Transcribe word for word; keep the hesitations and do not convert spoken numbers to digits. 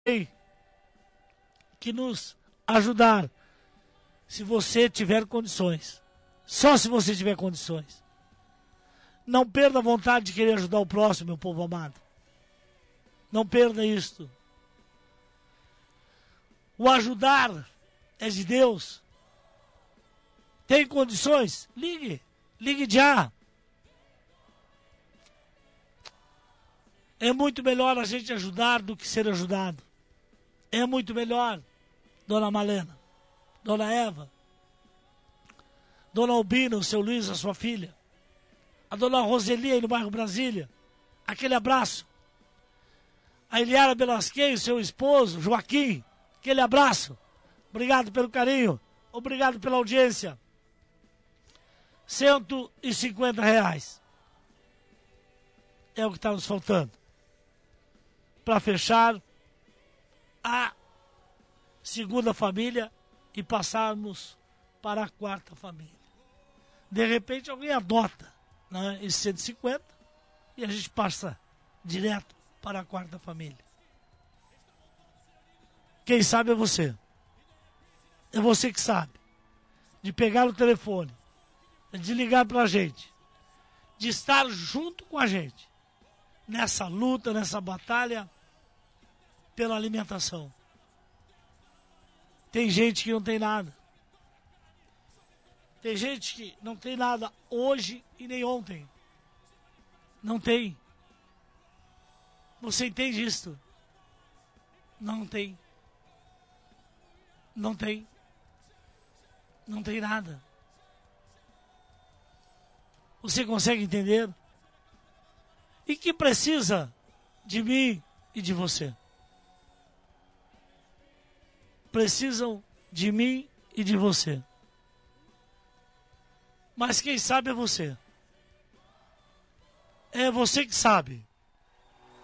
que nos ajudar, se você tiver condições. Só se você tiver condições. Não perda a vontade de querer ajudar o próximo, meu povo amado. Não perda isto. O ajudar é de Deus. Tem condições? Ligue. Ligue já. É muito melhor a gente ajudar do que ser ajudado. É muito melhor, Dona Malena, Dona Eva, Dona Albina, o seu Luiz, a sua filha, a Dona Roseli aí no bairro Brasília, aquele abraço. A Eliara Belasquei, seu esposo, Joaquim, aquele abraço. Obrigado pelo carinho, obrigado pela audiência. cento e cinquenta reais. É o que está nos faltando. Para fechar a segunda família e passarmos para a quarta família. De repente alguém adota, né, esses cento e cinquenta e a gente passa direto para a quarta família. Quem sabe é você. É você que sabe. De pegar o telefone, de ligar para a gente, de estar junto com a gente nessa luta, nessa batalha pela alimentação. Tem gente que não tem nada. Tem gente que não tem nada hoje e nem ontem. Não tem. Você entende isso? Não tem. Não tem. Não tem nada. Você consegue entender? E que precisa de mim e de você? Precisam de mim e de você. Mas quem sabe é você. É você que sabe.